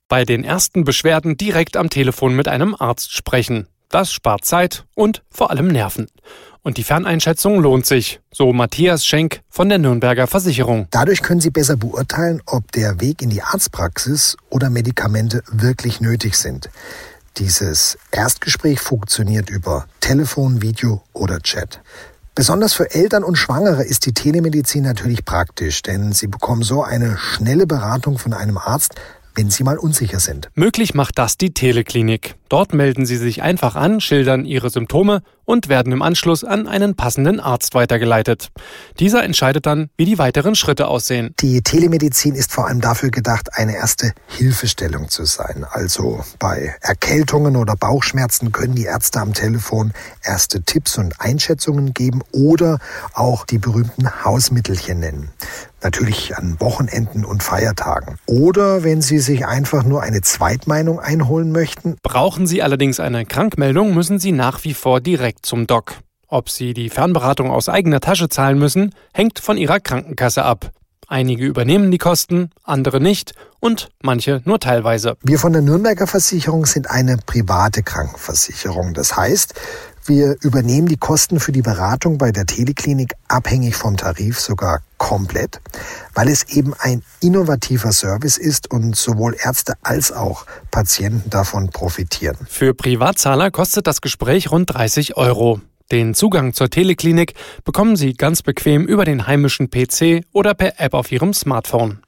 Bei den ersten Beschwerden direkt am Telefon mit einem Arzt sprechen. Das spart Zeit und vor allem Nerven. Und die Ferneinschätzung lohnt sich, so Matthias Schenk von der Nürnberger Versicherung. Dadurch können Sie besser beurteilen, ob der Weg in die Arztpraxis oder Medikamente wirklich nötig sind. Dieses Erstgespräch funktioniert über Telefon, Video oder Chat. Besonders für Eltern und Schwangere ist die Telemedizin natürlich praktisch, denn sie bekommen so eine schnelle Beratung von einem Arzt, wenn sie mal unsicher sind. Möglich macht das die Teleklinik. Dort melden Sie sich einfach an, schildern Ihre Symptome und werden im Anschluss an einen passenden Arzt weitergeleitet. Dieser entscheidet dann, wie die weiteren Schritte aussehen. Die Telemedizin ist vor allem dafür gedacht, eine erste Hilfestellung zu sein. Also bei Erkältungen oder Bauchschmerzen können die Ärzte am Telefon erste Tipps und Einschätzungen geben oder auch die berühmten Hausmittelchen nennen. Natürlich an Wochenenden und Feiertagen. Oder wenn Sie sich einfach nur eine Zweitmeinung einholen möchten. Brauchen Sie allerdings eine Krankmeldung, müssen Sie nach wie vor direkt zum Doc. Ob Sie die Fernberatung aus eigener Tasche zahlen müssen, hängt von Ihrer Krankenkasse ab. Einige übernehmen die Kosten, andere nicht und manche nur teilweise. Wir von der Nürnberger Versicherung sind eine private Krankenversicherung. Das heißt, wir übernehmen die Kosten für die Beratung bei der Teleklinik abhängig vom Tarif sogar komplett, weil es eben ein innovativer Service ist und sowohl Ärzte als auch Patienten davon profitieren. Für Privatzahler kostet das Gespräch rund 30 €. Den Zugang zur Teleklinik bekommen Sie ganz bequem über den heimischen PC oder per App auf Ihrem Smartphone.